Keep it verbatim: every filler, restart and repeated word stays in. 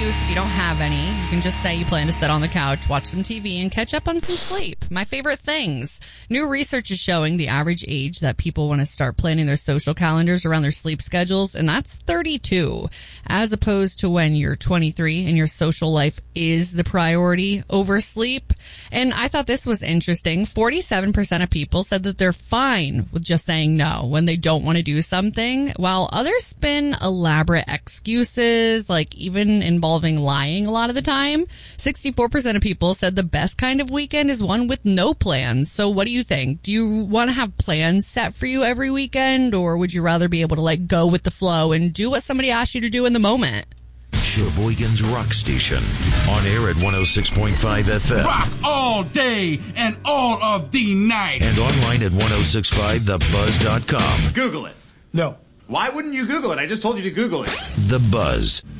excuse if you don't have any. You can just say you plan to sit on the couch, watch some T V, and catch up on some sleep. My favorite things. New research is showing the average age that people want to start planning their social calendars around their sleep schedules, and that's thirty-two, as opposed to when you're twenty-three and your social life is the priority over sleep. And I thought this was interesting. forty-seven percent of people said that they're fine with just saying no when they don't want to do something, while others spin elaborate excuses, like even involving lying a lot of the time. sixty-four percent of people said the best kind of weekend is one with no plans. So what do you think? Do you want to have plans set for you every weekend, or would you rather be able to like go with the flow and do what somebody asked you to do in the moment? Sheboygan's Rock Station. On air at one oh six point five F M. Rock all day and all of the night. And online at ten sixty-five the buzz dot com. Google it. No. Why wouldn't you Google it? I just told you to Google it. The Buzz.